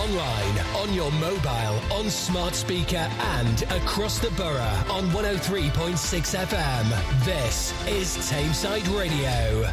online, on your mobile, on smart speaker and across the borough on 103.6 FM. This is Tameside Radio.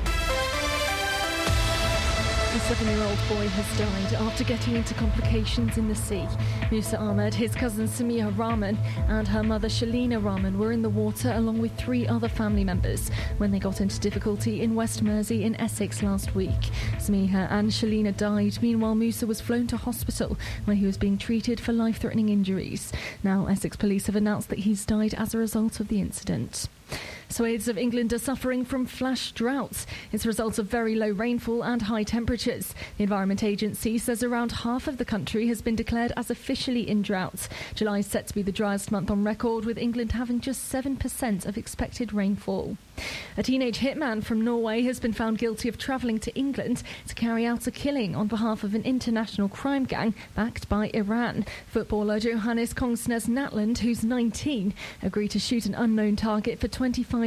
A 7-year-old boy has died after getting into complications in the sea. Musa Ahmed, his cousin Samia Rahman and her mother Shalina Rahman were in the water along with 3 other family members when they got into difficulty in West Mersey in Essex last week. Samia and Shalina died. Meanwhile, Musa was flown to hospital where he was being treated for life-threatening injuries. Now, Essex police have announced that he's died as a result of the incident. Swathes of England are suffering from flash droughts. It's a result of very low rainfall and high temperatures. The Environment Agency says around half of the country has been declared as officially in drought. July is set to be the driest month on record, with England having just 7% of expected rainfall. A teenage hitman from Norway has been found guilty of travelling to England to carry out a killing on behalf of an international crime gang backed by Iran. Footballer Johannes Kongsnes Natland, who's 19, agreed to shoot an unknown target for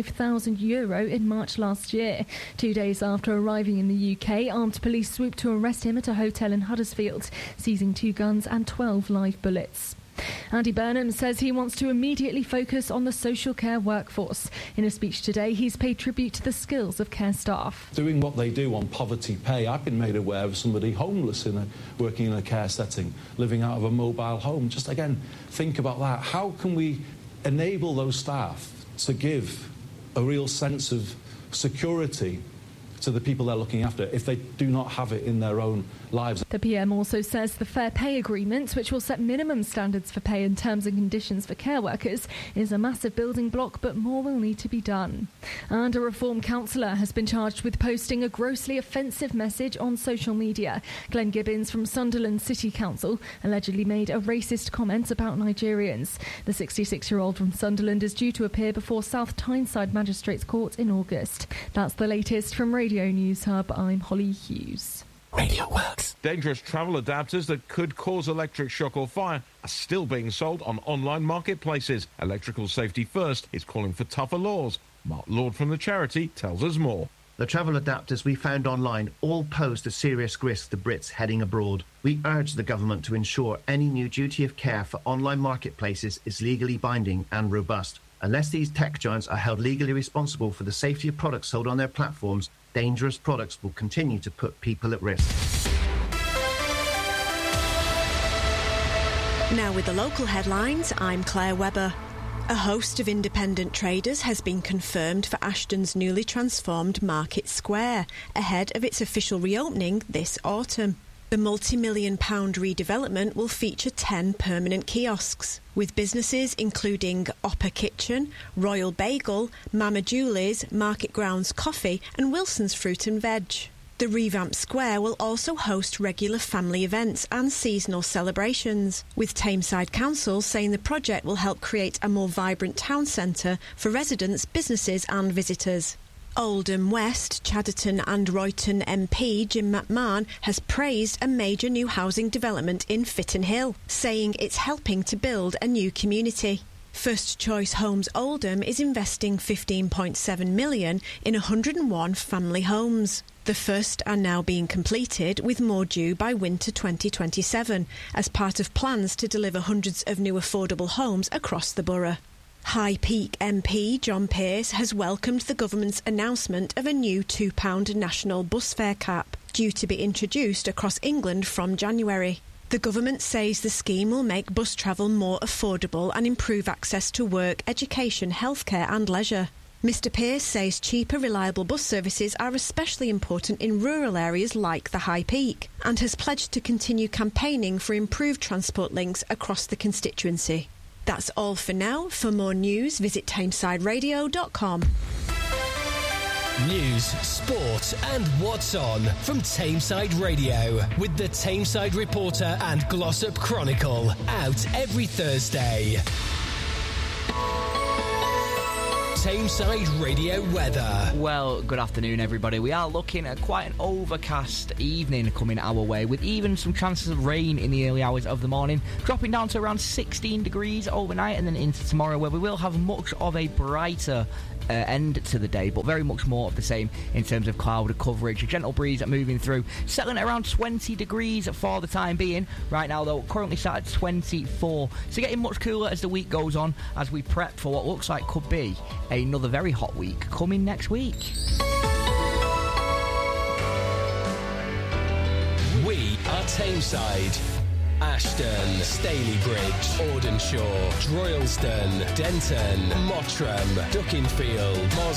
€25,000 in March last year. 2 days after arriving in the UK, armed police swooped to arrest him at a hotel in Huddersfield, seizing 2 guns and 12 live bullets. Andy Burnham says he wants to immediately focus on the social care workforce. In a speech today, he's paid tribute to the skills of care staff. Doing what they do on poverty pay, I've been made aware of somebody homeless working in a care setting, living out of a mobile home. Just again, think about that. How can we enable those staff to give a real sense of security to the people they're looking after if they do not have it in their own lives? The PM also says the Fair Pay Agreement, which will set minimum standards for pay and terms and conditions for care workers, is a massive building block, but more will need to be done. And a Reform councillor has been charged with posting a grossly offensive message on social media. Glenn Gibbons from Sunderland City Council allegedly made a racist comment about Nigerians. The 66-year-old from Sunderland is due to appear before South Tyneside Magistrates Court in August. That's the latest from Radio News Hub. I'm Holly Hughes. Radio Works. Dangerous travel adapters that could cause electric shock or fire are still being sold on online marketplaces. Electrical Safety First is calling for tougher laws. Mark Lord from the charity tells us more. The travel adapters we found online all posed a serious risk to Brits heading abroad. We urge the government to ensure any new duty of care for online marketplaces is legally binding and robust. Unless these tech giants are held legally responsible for the safety of products sold on their platforms, dangerous products will continue to put people at risk. Now with the local headlines, I'm Claire Webber. A host of independent traders has been confirmed for Ashton's newly transformed Market Square, ahead of its official reopening this autumn. The multi-million-pound redevelopment will feature 10 permanent kiosks, with businesses including Oppa Kitchen, Royal Bagel, Mama Julie's, Market Grounds Coffee and Wilson's Fruit and Veg. The revamped square will also host regular family events and seasonal celebrations, with Tameside Council saying the project will help create a more vibrant town centre for residents, businesses and visitors. Oldham West, Chadderton and Royton MP Jim McMahon has praised a major new housing development in Fitton Hill, saying it's helping to build a new community. First Choice Homes Oldham is investing £15.7 million in 101 family homes. The first are now being completed, with more due by winter 2027, as part of plans to deliver hundreds of new affordable homes across the borough. High Peak MP John Pearce has welcomed the government's announcement of a new £2 national bus fare cap, due to be introduced across England from January. The government says the scheme will make bus travel more affordable and improve access to work, education, healthcare and leisure. Mr Pearce says cheaper, reliable bus services are especially important in rural areas like the High Peak, and has pledged to continue campaigning for improved transport links across the constituency. That's all for now. For more news, visit TameSideRadio.com. News, sport and what's on from Tameside Radio with the Tameside Reporter and Glossop Chronicle, out every Thursday. Tameside Radio weather. Well, good afternoon everybody. We are looking at quite an overcast evening coming our way, with even some chances of rain in the early hours of the morning, dropping down to around 16 degrees overnight and then into tomorrow, where we will have much of a brighter end to the day, but very much more of the same in terms of cloud coverage. A gentle breeze moving through, settling at around 20 degrees for the time being. Right now, though, currently sat at 24. So getting much cooler as the week goes on, as we prep for what looks like could be another very hot week coming next week. We are Tameside. Ashton, Stalybridge, Audenshaw, Droylsden, Denton, Mottram, Duckingfield, Moscow.